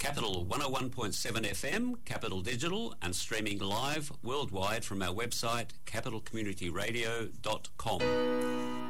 Capital 101.7 FM, Capital Digital, and streaming live worldwide from our website, capitalcommunityradio.com.